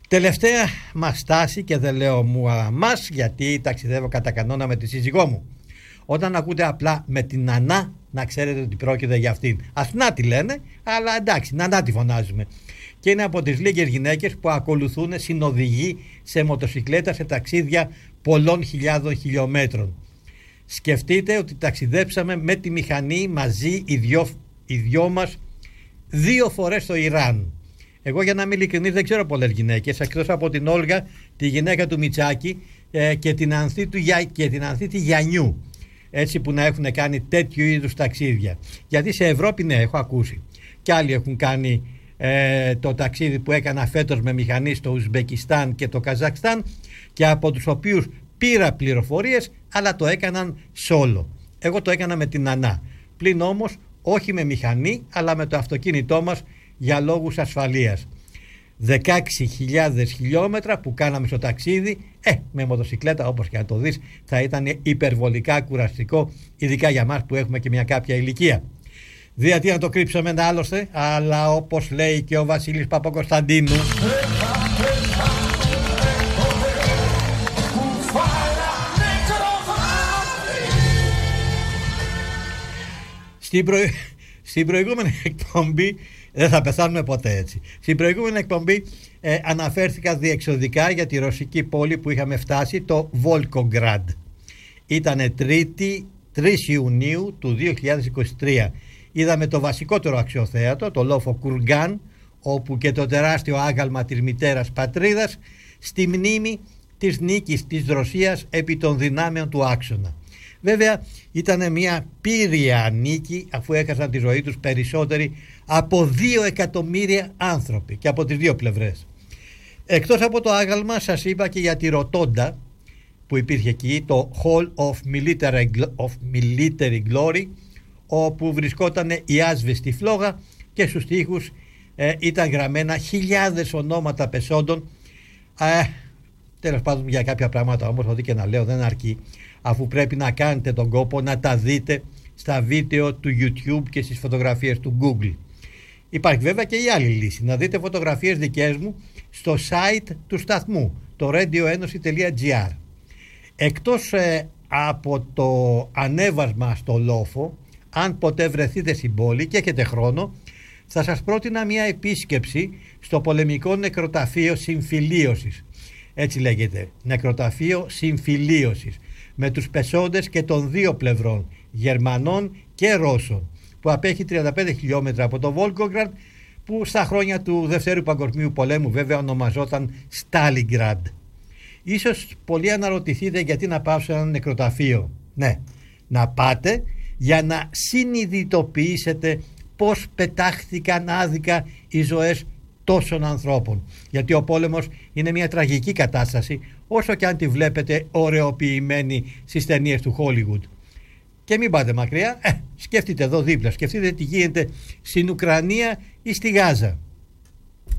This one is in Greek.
Τελευταία μας στάση, και δεν λέω μας γιατί ταξιδεύω κατά κανόνα με τη σύζυγό μου. Όταν ακούτε απλά με την Νανά, να ξέρετε ότι πρόκειται για αυτήν. Αθηνά τη λένε, αλλά εντάξει, Νανά τη φωνάζουμε. Και είναι από τις λίγες γυναίκες που ακολουθούν συνοδηγοί σε μοτοσικλέτα σε ταξίδια πολλών χιλιάδων χιλιόμετρων. Σκεφτείτε ότι ταξιδέψαμε με τη μηχανή μαζί οι δυο μας 2 φορές στο Ιράν. Εγώ, για να είμαι ειλικρινής, δεν ξέρω πολλές γυναίκες, εκτός από την Όλγα, τη γυναίκα του Μητσάκη, και την Ανθή τη Γιαννιού, έτσι, που να έχουν κάνει τέτοιου είδους ταξίδια. Γιατί σε Ευρώπη, ναι, έχω ακούσει, και άλλοι έχουν κάνει το ταξίδι που έκανα φέτος με μηχανή στο Ουσμπεκιστάν και το Καζακστάν, και από τους οποίους πήρα πληροφορίες, αλλά το έκαναν solo. Εγώ το έκανα με την Νανά, πλην όμως όχι με μηχανή, αλλά με το αυτοκίνητό μας, για λόγους ασφαλείας. 16.000 χιλιόμετρα που κάναμε στο ταξίδι, με μοτοσικλέτα, όπως και να το δεις, θα ήταν υπερβολικά κουραστικό, ειδικά για μας που έχουμε και μια κάποια ηλικία. Γιατί να το κρύψαμε άλλωστε, αλλά όπως λέει και ο Βασίλης Παπακοσταντίνου, στην προηγούμενη εκπομπή, δεν θα πεθάνουμε ποτέ έτσι. Στην προηγούμενη εκπομπή αναφέρθηκα διεξοδικά για τη ρωσική πόλη που είχαμε φτάσει, το Βόλκογκραντ. Ήτανε 3 Ιουνίου του 2023. Είδαμε το βασικότερο αξιοθέατο, το λόφο Κουργκάν, όπου και το τεράστιο άγαλμα της μητέρας πατρίδας, στη μνήμη της νίκης της Ρωσίας επί των δυνάμεων του άξονα. Βέβαια ήταν μια πύρια νίκη, αφού έχασαν τη ζωή τους περισσότεροι από 2 εκατομμύρια άνθρωποι και από τις δύο πλευρές. Εκτός από το άγαλμα, σας είπα και για τη Ροτόντα που υπήρχε εκεί, το Hall of Military Glory, όπου βρισκόταν η άσβεστη φλόγα και στους τοίχους ήταν γραμμένα χιλιάδες ονόματα πεσόντων. Τέλος πάντων, για κάποια πράγματα όμως, ό,τι και να λέω δεν αρκεί, αφού πρέπει να κάνετε τον κόπο να τα δείτε στα βίντεο του YouTube και στις φωτογραφίες του Google. Υπάρχει βέβαια και η άλλη λύση, να δείτε φωτογραφίες δικές μου στο site του σταθμού, το radioeноsi.gr. Εκτός από το ανέβασμα στο λόφο, αν ποτέ βρεθείτε στην πόλη και έχετε χρόνο, θα σας πρότεινα μια επίσκεψη στο πολεμικό νεκροταφείο συμφιλίωσης. Έτσι λέγεται, νεκροταφείο συμφιλίωσης, με τους πεσόντες και των δύο πλευρών, Γερμανών και Ρώσων, που απέχει 35 χιλιόμετρα από το Βόλκογκραντ, που στα χρόνια του Δευτέρου Παγκοσμίου Πολέμου βέβαια ονομαζόταν Στάλινγκραντ. Ίσως πολλοί αναρωτηθείτε γιατί να πάω σε ένα νεκροταφείο. Ναι, να πάτε για να συνειδητοποιήσετε πώς πετάχθηκαν άδικα οι ζωές τόσων ανθρώπων. Γιατί ο πόλεμος είναι μια τραγική κατάσταση, όσο και αν τη βλέπετε ωρεοποιημένη στις ταινίες του Hollywood. Και μην πάτε μακριά, σκεφτείτε εδώ δίπλα, σκεφτείτε τι γίνεται στην Ουκρανία ή στη Γάζα.